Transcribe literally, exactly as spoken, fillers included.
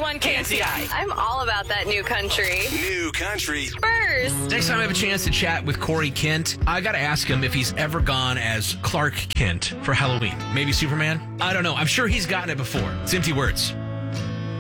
one K N C I. I'm all about that new country. New country. First. Next time I have a chance to chat with Corey Kent, I got to ask him if he's ever gone as Clark Kent for Halloween. Maybe Superman? I don't know. I'm sure he's gotten it before. It's empty words.